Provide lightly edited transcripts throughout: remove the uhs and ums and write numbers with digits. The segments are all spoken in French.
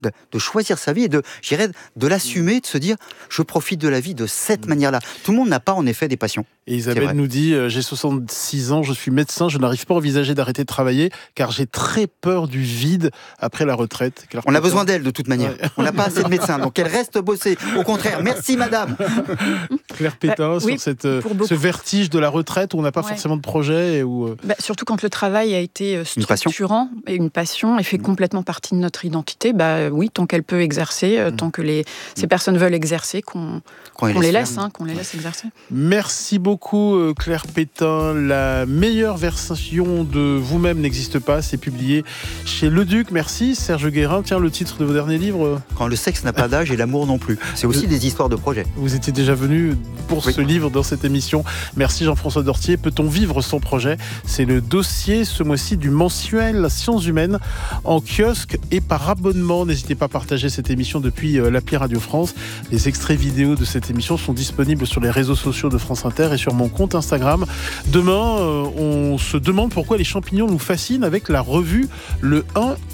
de choisir sa vie et de l'assumer, de se dire je profite de la vie de cette manière-là. Tout le monde n'a pas en effet des passions. Et Isabelle nous dit j'ai 66 ans, je suis médecin, je n'arrive pas à envisager d'arrêter de travailler car j'ai très peur du vide après la retraite. On a besoin d'elle de toute manière. Ouais. On n'a pas assez de médecins, donc elle reste bosser. Au contraire, merci madame. Claire Pétain, sur ce vertige de la retraite où on n'a pas forcément de projet et où... surtout quand le travail a été structurant et une passion et fait complètement partie de notre identité. Oui, tant qu'elle peut exercer, tant que ces personnes veulent exercer, qu'on les laisse exercer. Merci beaucoup Claire Pétain. La meilleure version de vous-même n'existe pas, c'est publié chez Le Duc. Merci Serge Guérin. Tiens, le titre de vos derniers livres. Quand le sexe n'a pas d'âge et l'amour non plus. C'est aussi des histoires de projets. Vous étiez déjà venu pour ce livre dans cette émission. Merci Jean-François Dortier. Peut-on vivre sans projet ? C'est le dossier ce mois-ci du mensuel Sciences Humaines en kiosque et par abonnement. N'hésitez pas à partager cette émission depuis l'appli Radio France. Les extraits vidéo de cette émission sont disponibles sur les réseaux sociaux de France Inter et sur mon compte Instagram. Demain, on se demande pourquoi les champignons nous fascinent avec la revue Le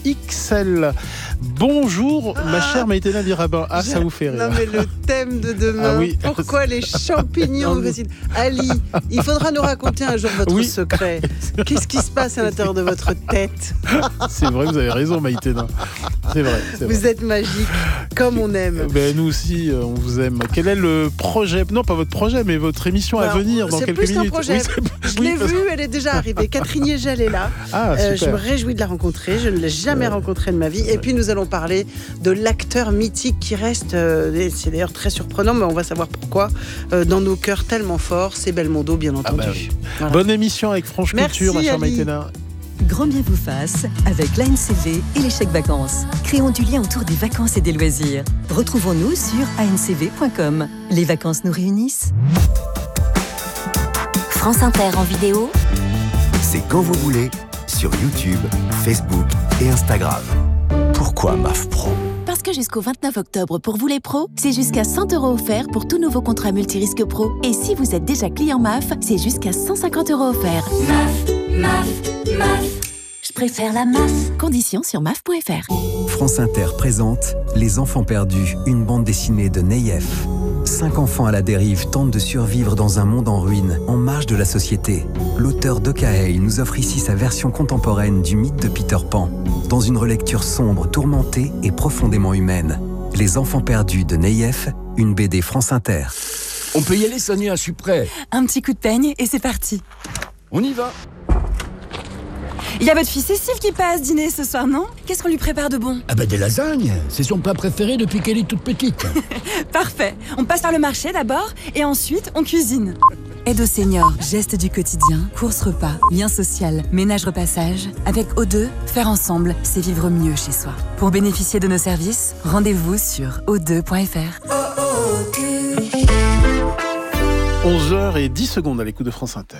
1XL. Bonjour, ma chère Maïtena Birabin. Ah, ça vous fait rire. Non, mais le thème de demain, pourquoi les champignons nous fascinent. Ali, il faudra nous raconter un jour votre secret. Qu'est-ce qui se passe à l'intérieur de votre tête ? C'est vrai, vous avez raison, Maïtena. C'est vrai. Vous êtes magique, comme on aime. Nous aussi, on vous aime. Quel est le projet ? Non, pas votre projet, mais votre émission à venir dans quelques minutes. C'est plus un projet. Je l'ai vue, elle est déjà arrivée. Catherine Yegel est là. Je me réjouis de la rencontrer. Je ne l'ai jamais rencontrée de ma vie. Et puis, nous allons parler de l'acteur mythique qui reste, c'est d'ailleurs très surprenant, mais on va savoir pourquoi, dans nos cœurs tellement forts, c'est Belmondo, bien entendu. Voilà. Bonne émission avec Franche Culture, ma chère Maïtena. Grand bien vous fasse avec l'ANCV et les chèques vacances. Créons du lien autour des vacances et des loisirs. Retrouvons-nous sur ancv.com. Les vacances nous réunissent. France Inter en vidéo. C'est quand vous voulez, sur YouTube, Facebook et Instagram. Pourquoi MAF Pro ? Parce que jusqu'au 29 octobre, pour vous les pros, c'est jusqu'à 100 € offerts pour tout nouveau contrat multirisque pro. Et si vous êtes déjà client MAF, c'est jusqu'à 150 € offerts. MAF. Je préfère la MAF. Conditions sur maf.fr. France Inter présente Les Enfants Perdus, une bande dessinée de Neyef. 5 enfants à la dérive tentent de survivre dans un monde en ruine, en marge de la société. L'auteur d'Okaei nous offre ici sa version contemporaine du mythe de Peter Pan, dans une relecture sombre, tourmentée et profondément humaine. Les Enfants Perdus de Neyef, une BD France Inter. On peut y aller, Sonia, je suis prêt. Un petit coup de peigne et c'est parti. On y va. Il y a votre fille Cécile qui passe dîner ce soir, non ? Qu'est-ce qu'on lui prépare de bon ? Des lasagnes. C'est son plat préféré depuis qu'elle est toute petite. Parfait. On passe par le marché d'abord et ensuite on cuisine. Aide aux seniors, gestes du quotidien, courses repas, lien social, ménage repassage. Avec O2, faire ensemble, c'est vivre mieux chez soi. Pour bénéficier de nos services, rendez-vous sur o2.fr. 11h10 à l'écoute de France Inter.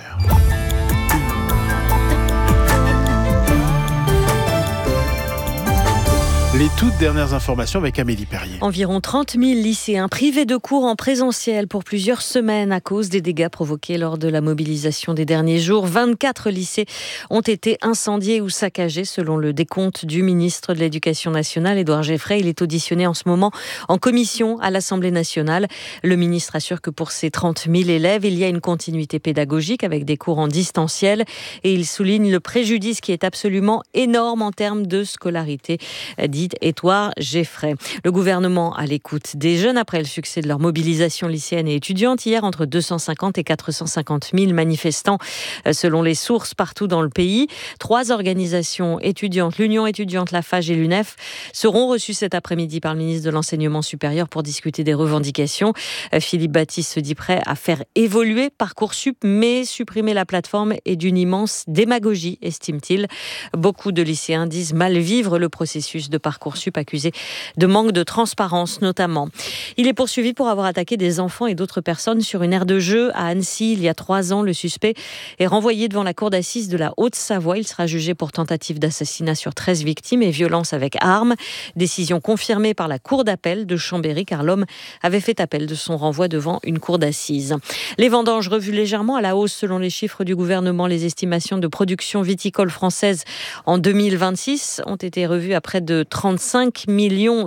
Les toutes dernières informations avec Amélie Perrier. Environ 30 000 lycéens privés de cours en présentiel pour plusieurs semaines à cause des dégâts provoqués lors de la mobilisation des derniers jours. 24 lycées ont été incendiés ou saccagés selon le décompte du ministre de l'Éducation nationale, Édouard Geffray. Il est auditionné en ce moment en commission à l'Assemblée nationale. Le ministre assure que pour ces 30 000 élèves, il y a une continuité pédagogique avec des cours en distanciel et il souligne le préjudice qui est absolument énorme en termes de scolarité, dit Édouard Geffray. Le gouvernement à l'écoute des jeunes après le succès de leur mobilisation lycéenne et étudiante. Hier, entre 250 et 450 000 manifestants selon les sources partout dans le pays. 3 organisations étudiantes, l'Union étudiante, la FAGE et l'UNEF, seront reçues cet après-midi par le ministre de l'Enseignement supérieur pour discuter des revendications. Philippe Baptiste se dit prêt à faire évoluer Parcoursup, mais supprimer la plateforme est d'une immense démagogie, estime-t-il. Beaucoup de lycéens disent mal vivre le processus de Parcoursup, accusé de manque de transparence notamment. Il est poursuivi pour avoir attaqué des enfants et d'autres personnes sur une aire de jeu à Annecy il y a 3 ans. Le suspect est renvoyé devant la cour d'assises de la Haute-Savoie. Il sera jugé pour tentative d'assassinat sur 13 victimes et violence avec arme. Décision confirmée par la cour d'appel de Chambéry car l'homme avait fait appel de son renvoi devant une cour d'assises. Les vendanges revues légèrement à la hausse selon les chiffres du gouvernement. Les estimations de production viticole française en 2026 ont été revues à près de 30 35 millions